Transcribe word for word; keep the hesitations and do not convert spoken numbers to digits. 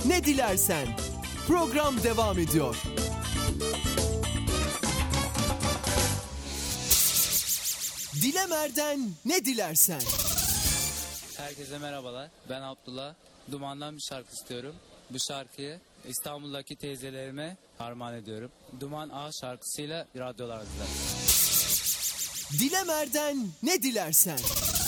ne dilersen. Program devam ediyor. Dilemer'den ne dilersen. Herkese merhabalar. Ben Abdullah. Duman'dan bir şarkı istiyorum. Bu şarkıyı İstanbul'daki teyzelerime armağan ediyorum. Duman A şarkısıyla radyolarda. Dilemer'den ne dilersen.